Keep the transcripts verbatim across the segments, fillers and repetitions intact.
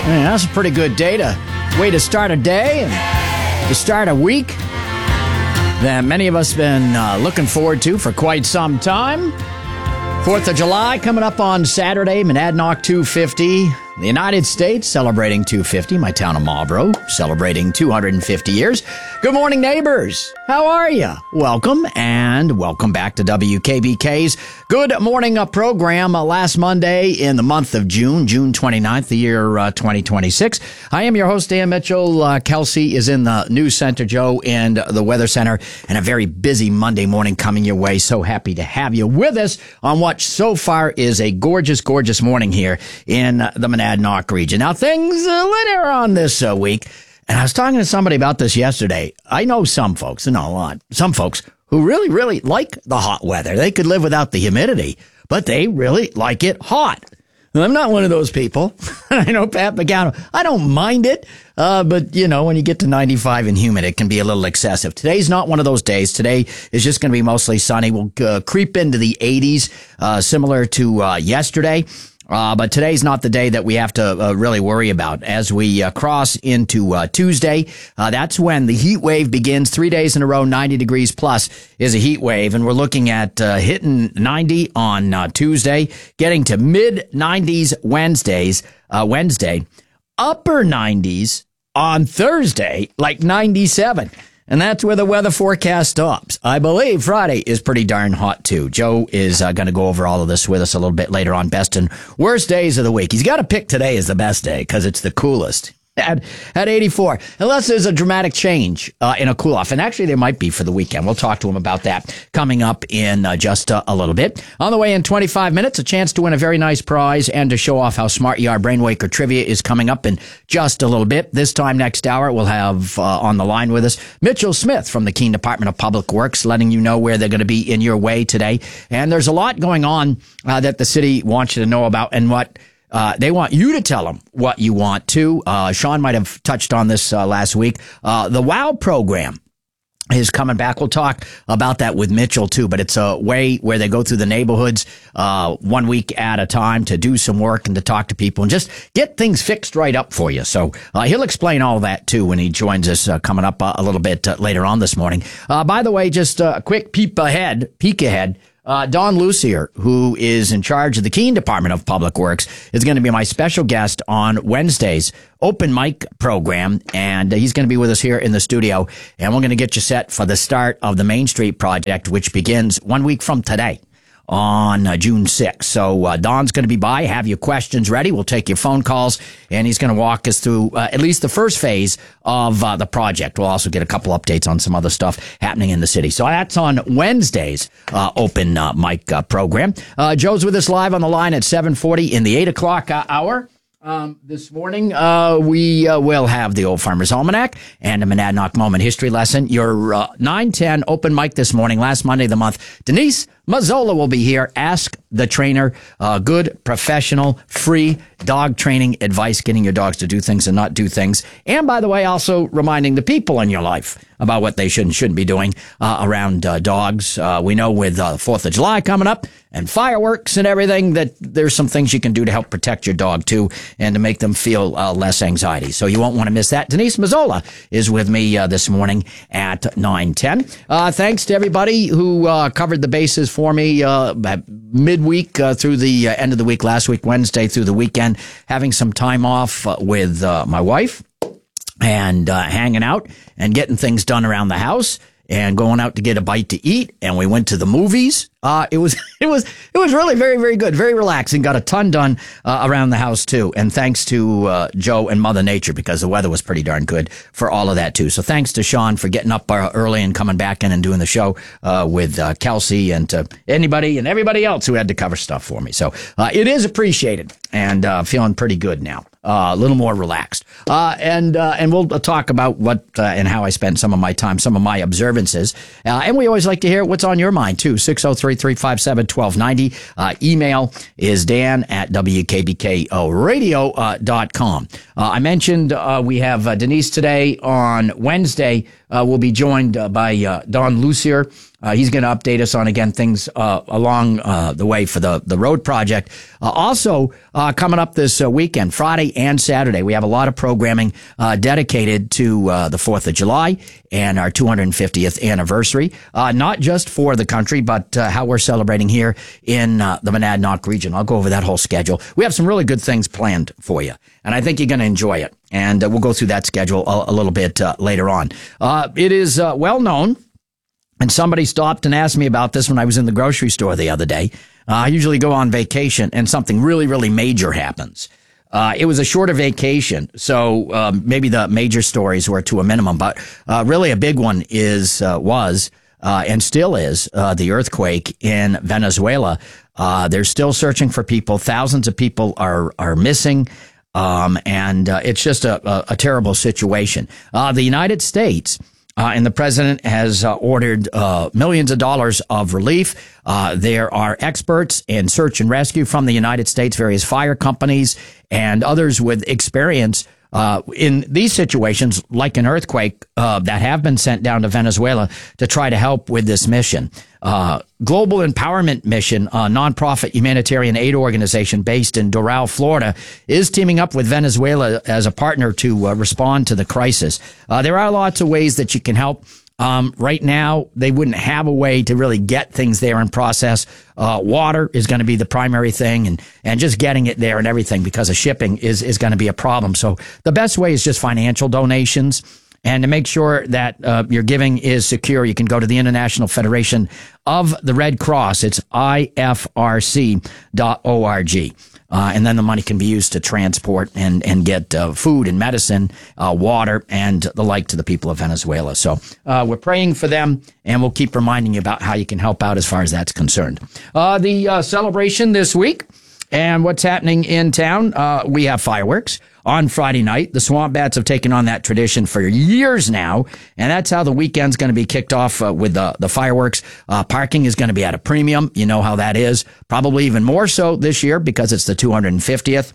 Yeah, that's a pretty good day to way to start a day and to start a week that many of us have been uh, looking forward to for quite some time. fourth of July coming up on Saturday, Monadnock two fifty. The United States celebrating two fifty. My town of Marlborough celebrating two hundred fifty years. Good morning, neighbors. How are you? Welcome and welcome back to W K B K's Good Morning uh, program uh, last Monday in the month of June, June twenty-ninth, the year uh, twenty twenty-six. I am your host, Dan Mitchell. Uh, Kelsey is in the news center, Joe in the weather center, and a very busy Monday morning coming your way. So happy to have you with us on what so far is a gorgeous, gorgeous morning here in uh, the Monadnock region. Now, things uh, linear on this uh, week. And I was talking to somebody about this yesterday. I know some folks, not a lot, some folks who really, really like the hot weather. They could live without the humidity, but they really like it hot. And I'm not one of those people. I know Pat McGowan. I don't mind it, uh, but, you know, when you get to ninety-five and humid, it can be a little excessive. Today's not one of those days. Today is just going to be mostly sunny. We'll uh, creep into the eighties, uh, similar to uh, yesterday. Uh, but today's not the day that we have to uh, really worry about. As we uh, cross into uh, Tuesday, uh, that's when the heat wave begins. Three days in a row, ninety degrees plus is a heat wave. And we're looking at uh, hitting ninety on uh, Tuesday, getting to mid nineties Wednesdays, uh, Wednesday, upper nineties on Thursday, like ninety-seven. And that's where the weather forecast stops. I believe Friday is pretty darn hot, too. Joe is uh, going to go over all of this with us a little bit later on. Best and worst days of the week. He's got to pick today as the best day because it's the coolest. At, at eighty-four, unless there's a dramatic change uh, in a cool-off. And actually, there might be for the weekend. We'll talk to him about that coming up in uh, just uh, a little bit. On the way in twenty-five minutes, a chance to win a very nice prize and to show off how smart you are. Brainwaker Trivia is coming up in just a little bit. This time next hour, we'll have uh, on the line with us Mitchell Smith from the Keene Department of Public Works, letting you know where they're going to be in your way today. And there's a lot going on uh, that the city wants you to know about and what Uh, they want you to tell them what you want to. Uh, Sean might have touched on this uh, last week. Uh, the WOW program is coming back. We'll talk about that with Mitchell too, but it's a way where they go through the neighborhoods uh, one week at a time to do some work and to talk to people and just get things fixed right up for you. So uh, he'll explain all that too when he joins us uh, coming up uh, a little bit uh, later on this morning. Uh, by the way, just a quick peep ahead, peek ahead. Uh, Don Lucier, who is in charge of the Keene Department of Public Works, is going to be my special guest on Wednesday's open mic program, and uh, he's going to be with us here in the studio, and we're going to get you set for the start of the Main Street project, which begins one week from today on uh, June sixth. So uh, Don's going to be by. Have your questions ready. We'll take your phone calls, and he's going to walk us through uh, at least the first phase of uh, the project. We'll also get a couple updates on some other stuff happening in the city. So that's on Wednesday's uh, open uh, mic uh, program. Uh, Joe's with us live on the line at seven forty in the eight o'clock uh, hour. Um, this morning, uh, we uh, will have the Old Farmer's Almanac and a Monadnock Moment history lesson. Your uh, nine ten open mic this morning, last Monday of the month. Denise Mazzola will be here. Ask the trainer. Uh, good, professional, free dog training advice, getting your dogs to do things and not do things. And by the way, also reminding the people in your life about what they should and shouldn't be doing uh, around uh, dogs. Uh, we know with uh, fourth of July coming up and fireworks and everything that there's some things you can do to help protect your dog too and to make them feel uh, less anxiety. So you won't want to miss that. Denise Mazzola is with me uh, this morning at nine ten. Uh, thanks to everybody who uh, covered the bases for me uh, midweek uh, through the uh, end of the week, last week, Wednesday through the weekend, having some time off uh, with uh, my wife and uh, hanging out and getting things done around the house and going out to get a bite to eat. And we went to the movies. Uh, it was, it was, it was really very, very good, very relaxing. Got a ton done uh, around the house too. And thanks to uh, Joe and Mother Nature, because the weather was pretty darn good for all of that too. So thanks to Sean for getting up uh, early and coming back in and doing the show uh, with uh, Kelsey and to anybody and everybody else who had to cover stuff for me. So uh, it is appreciated and uh, feeling pretty good now. Uh, a little more relaxed. Uh, and, uh, and we'll talk about what, uh, and how I spent some of my time, some of my observances. Uh, and we always like to hear what's on your mind too. six oh three, three five seven, one two nine oh. Uh, email is Dan at W K B K O radio dot com. Uh, I mentioned, uh, we have uh, Denise today on Wednesday. Uh, we'll be joined uh, by uh, Don Lucier. Uh, he's going to update us on, again, things uh, along uh, the way for the, the road project. Uh, also, uh, coming up this uh, weekend, Friday and Saturday, we have a lot of programming uh, dedicated to uh, the fourth of July and our two hundred fiftieth anniversary, uh, not just for the country, but uh, how we're celebrating here in uh, the Monadnock region. I'll go over that whole schedule. We have some really good things planned for you, and I think you're going to enjoy it. And uh, we'll go through that schedule a, a little bit uh, later on. Uh, it is uh, well known. And somebody stopped and asked me about this when I was in the grocery store the other day. Uh, I usually go on vacation and something really, really major happens. Uh, it was a shorter vacation, so um, maybe the major stories were to a minimum. But uh, really a big one is uh, was uh, and still is uh, the earthquake in Venezuela. Uh, they're still searching for people. Thousands of people are are missing. Um, and uh, it's just a, a, a terrible situation. Uh, the United States... Uh, and the president has uh, ordered uh, millions of dollars of relief. Uh, there are experts in search and rescue from the United States, various fire companies, and others with experience uh, in these situations, like an earthquake, uh, that have been sent down to Venezuela to try to help with this mission. Uh, Global Empowerment Mission, a nonprofit humanitarian aid organization based in Doral, Florida, is teaming up with Venezuela as a partner to uh, respond to the crisis. Uh, there are lots of ways that you can help. Um, right now, they wouldn't have a way to really get things there and process. Uh, water is going to be the primary thing, and, and just getting it there and everything because of shipping is, is going to be a problem. So the best way is just financial donations. And to make sure that uh, your giving is secure, you can go to the International Federation of the Red Cross. It's I F R C dot org. Uh, and then the money can be used to transport and, and get uh, food and medicine, uh, water, and the like to the people of Venezuela. So uh, we're praying for them, and we'll keep reminding you about how you can help out as far as that's concerned. Uh, the uh, celebration this week and what's happening in town, uh, we have fireworks on Friday night. The Swamp Bats have taken on that tradition for years now, and that's how the weekend's going to be kicked off uh, with the, the fireworks. Uh, parking is going to be at a premium. You know how that is. Probably even more so this year because it's the two hundred fiftieth.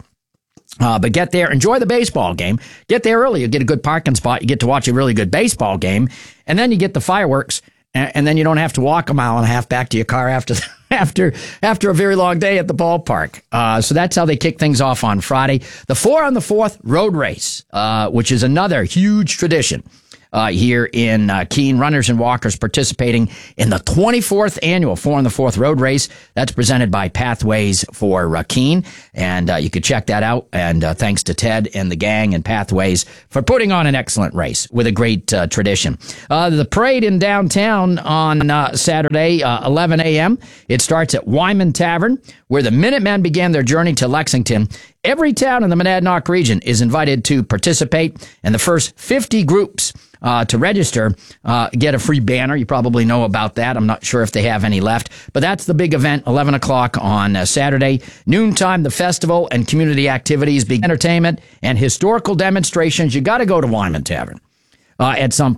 Uh, but get there, enjoy the baseball game. Get there early. You get a good parking spot. You get to watch a really good baseball game, and then you get the fireworks, and, and then you don't have to walk a mile and a half back to your car after the After after a very long day at the ballpark. Uh, so that's how they kick things off on Friday. The four on the fourth road race, uh, which is another huge tradition uh, here in uh, Keene. Runners and walkers participating in the twenty-fourth annual four on the fourth road race. That's presented by Pathways for uh, Keene. And uh, you could check that out. And uh, thanks to Ted and the gang and Pathways for putting on an excellent race with a great uh, tradition. Uh, the parade in downtown on uh, Saturday, uh, eleven a.m. It starts at Wyman Tavern, where the Minutemen began their journey to Lexington. Every town in the Monadnock region is invited to participate, and the first fifty groups uh, to register uh, get a free banner. You probably know about that. I'm not sure if they have any left, but that's the big event, eleven o'clock on uh, Saturday. Noontime, the festival and community activities, big entertainment and historical demonstrations. You got to go to Wyman Tavern uh, at some